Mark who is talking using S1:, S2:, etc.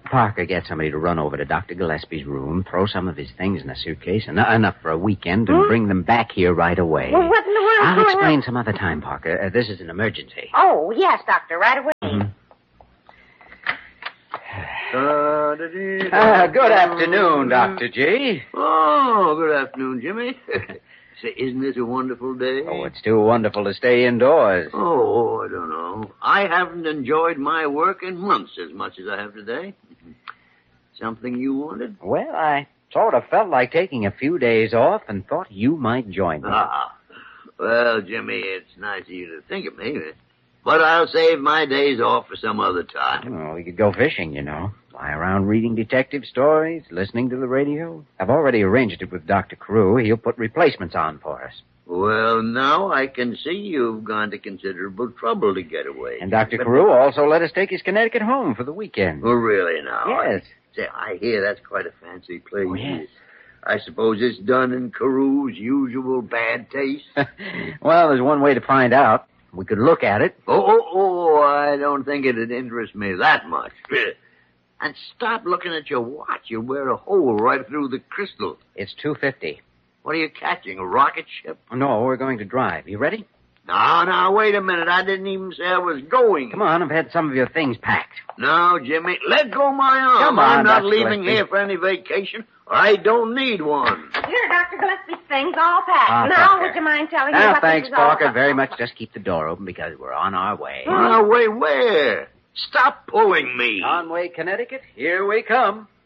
S1: Parker, get somebody to run over to Dr. Gillespie's room, throw some of his things in a suitcase, enough for a weekend, and bring them back here right away.
S2: Well, what in the world?
S1: I'll explain some other time, Parker. This is an emergency.
S2: Oh, yes, Doctor, right away.
S1: Mm-hmm. Good afternoon, Dr. G.
S3: Oh, good afternoon, Jimmy. Say, isn't this a wonderful day?
S1: Oh, it's too wonderful to stay indoors.
S3: Oh, I don't know. I haven't enjoyed my work in months as much as I have today. Something you wanted?
S1: Well, I sort of felt like taking a few days off and thought you might join me.
S3: Well, Jimmy, it's nice of you to think of me, but I'll save my days off for some other time.
S1: Well, we could go fishing, you know. Lie around reading detective stories, listening to the radio. I've already arranged it with Dr. Carew. He'll put replacements on for us.
S3: Well, now I can see you've gone to considerable trouble to get away.
S1: And Dr. Carew also let us take his Connecticut home for the weekend.
S3: Oh, really, now?
S1: Yes.
S3: I hear that's quite a fancy place.
S1: Oh, yes.
S3: I suppose it's done in Carew's usual bad taste.
S1: Well, there's one way to find out. We could look at it.
S3: Oh, I don't think it'd interest me that much. And stop looking at your watch. You wear a hole right through the crystal.
S1: It's 2:50.
S3: What are you catching, a rocket ship?
S1: No, we're going to drive. You ready?
S3: Now, wait a minute. I didn't even say I was going.
S1: Come on, I've had some of your things packed.
S3: No, Jimmy, let go my arm.
S1: Come on,
S3: I'm not
S1: Dr.
S3: leaving
S1: Gillespie.
S3: here for any vacation. I don't need one.
S2: Here, Dr. Gillespie's things all packed. Now,
S1: Parker.
S2: would you mind telling me
S1: Now,
S2: what
S1: thanks,
S2: this is all
S1: Parker,
S2: about?
S1: very much. Just keep the door open because we're on our way.
S3: Now, wait, where? Stop pulling me.
S1: Conway, Connecticut, here we come.